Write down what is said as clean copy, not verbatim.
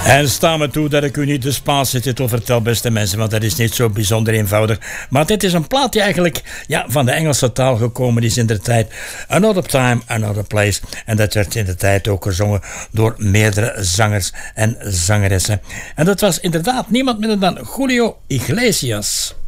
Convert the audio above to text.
En sta me toe dat ik u niet de Spaanse titel vertel, beste mensen, want dat is niet zo bijzonder eenvoudig. Maar dit is een plaat die eigenlijk van de Engelse taal gekomen is in de tijd. Another Time, Another Place. En dat werd in de tijd ook gezongen door meerdere zangers en zangeressen. En dat was inderdaad niemand minder dan Julio Iglesias.